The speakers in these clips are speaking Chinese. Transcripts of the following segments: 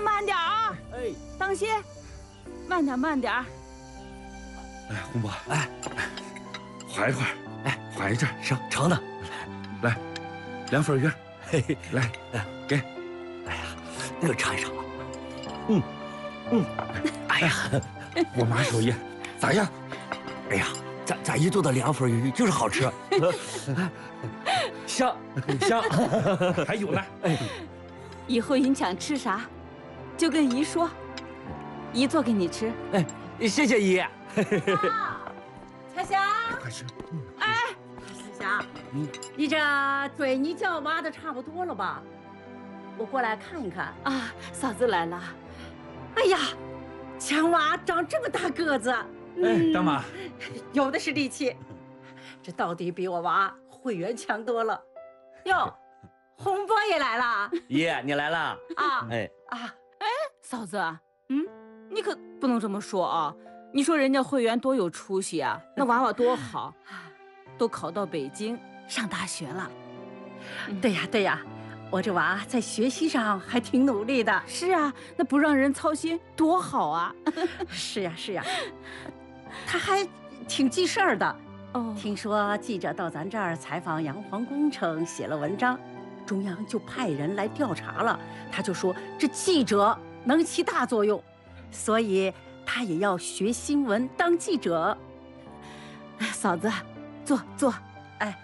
慢点啊！ 哎， 当心，慢点，慢点。 哎，洪伯， 哎， 缓一会儿， 哎， 缓一阵， 成的。 来，2份鱼， 嘿嘿， 来，给。 哎呀，那个尝一尝。哎呀， 我妈手艺咋样？ 哎呀，咱一做的2份鱼就是好吃，香。 还有呢。 以后你想吃啥，就跟姨说，姨做给你吃。 哎，谢谢姨。 彩霞， 快吃。 彩霞，你这水泥窖挖的差不多了吧？我过来看一看。 啊，嫂子来了。 哎呀，强娃长这么大个子， 哎，大妈， 有的是力气。这到底比我娃慧媛强多了。哟，洪波也来了爷，你来了。 啊！ 哎， 嫂子，你可不能这么说啊！你说人家慧媛多有出息啊，那娃娃多好，都考到北京上大学了。 对呀对呀，我这娃在学习上还挺努力的。 是啊，那不让人操心多好啊！ 是呀是呀，他还挺记事儿的。 哦， 听说记者到咱这儿采访洋黄工程，写了文章，中央就派人来调查了。他就说这记者能起大作用，所以他也要学新闻当记者。 嫂子，坐。 哎，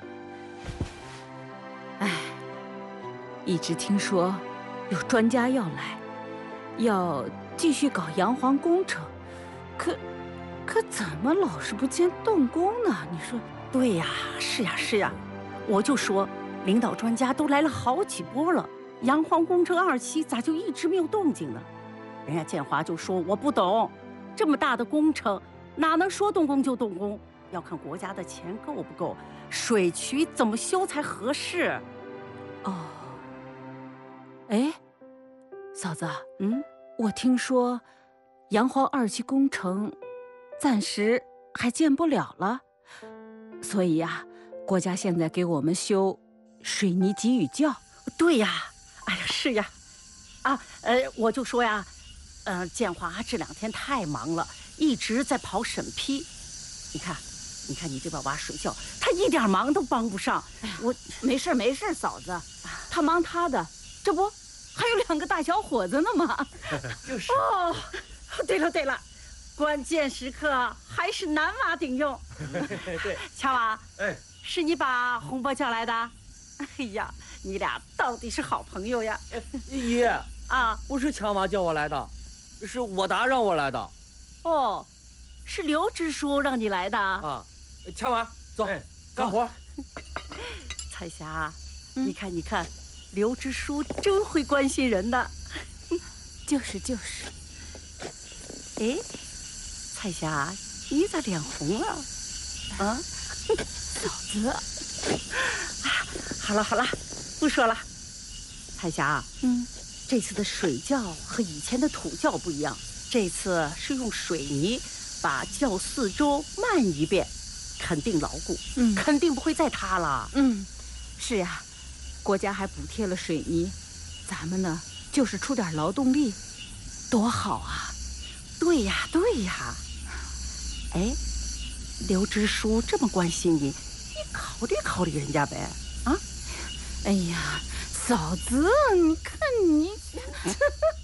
一直听说有专家要来，要继续搞洋黄工程，可怎么老是不见动工呢？你说？ 对呀，是呀是呀，我就说领导专家都来了好几波了，洋黄工程2期咋就一直没有动静呢？人家建华就说我不懂，这么大的工程哪能说动工就动工？要看国家的钱够不够，水渠怎么修才合适。 哦，哎，嫂子， 嗯， 我听说洋黄2期工程暂时还建不了了，所以呀，国家现在给我们修水泥集雨窖。 对呀，哎呀是呀，我就说呀，建华这2天太忙了，一直在跑审批。你看你这把娃水窖，他一点忙都帮不上。我没事，嫂子，他忙他的，这不还有2个大小伙子呢吗？ 就是。 哦，对了，关键时刻还是男娃顶用。 对， 强娃， 哎， 是你把洪波叫来的？哎呀，你俩到底是好朋友呀！ 爷啊， 不是强娃叫我来的，是我达让我来的。 哦，是刘支书让你来的啊，强娃，走， 干活。 彩霞，你看，刘支书真会关心人的。 就是。 哎，彩霞，你咋脸红了？啊， 嫂子， 好了，不说了。彩霞，这次的水窖和以前的土窖不一样，这次是用水泥把窖四周漫一遍，肯定牢固，肯定不会再塌了。 是呀，国家还补贴了水泥，咱们呢就是出点劳动力，多好啊！ 对呀。哎，刘支书这么关心你，你考虑人家呗。啊， 哎呀，嫂子，你看你。